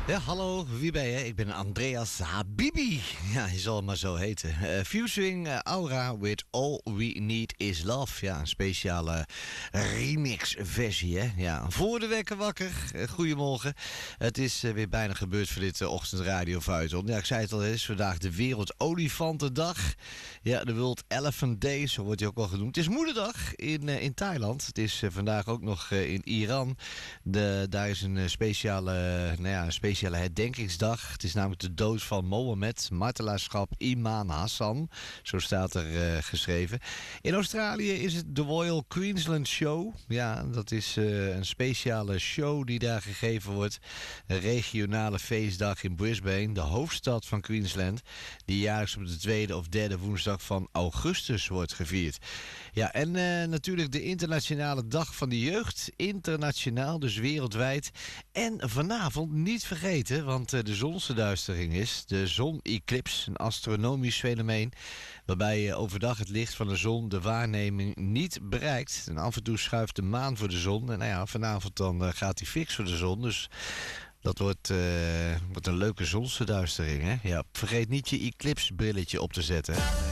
Ja, hallo, wie ben je? Ik ben Andreas Habibi. Ja, je zal het maar zo heten. Fusing Aura with All We Need Is Love. Ja, een speciale remix-versie, hè? Ja, voor de wekker wakker. Goedemorgen. Het is weer bijna gebeurd voor dit ochtendradio Vuitton. Ja, ik zei het al, het is vandaag de Wereldolifantendag. Ja, de World Elephant Day, zo wordt hij ook wel genoemd. Het is moederdag in Thailand. Het is vandaag ook nog in Iran. Daar is een speciale herdenkingsdag. Het is namelijk de dood van Mohammed, martelaarschap Imam Hassan. Zo staat er geschreven. In Australië is het de Royal Queensland Show. Ja, dat is een speciale show die daar gegeven wordt. Een regionale feestdag in Brisbane, de hoofdstad van Queensland, die jaarlijks op de tweede of derde woensdag van augustus wordt gevierd. Ja, en natuurlijk de internationale dag van de jeugd. Internationaal, dus wereldwijd. En vanavond niet vergeten, want de zonsverduistering is de zon-eclips, een astronomisch fenomeen waarbij overdag het licht van de zon de waarneming niet bereikt. En af en toe schuift de maan voor de zon. En nou ja, vanavond dan gaat hij fix voor de zon. Dus dat wordt een leuke zonsverduistering, hè? Ja, vergeet niet je eclipse brilletje op te zetten.